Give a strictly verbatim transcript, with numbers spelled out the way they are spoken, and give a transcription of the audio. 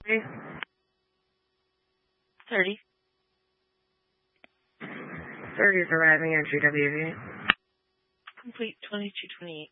V? thirty. thirty is arriving at G W V. Complete twenty-two twenty-eight.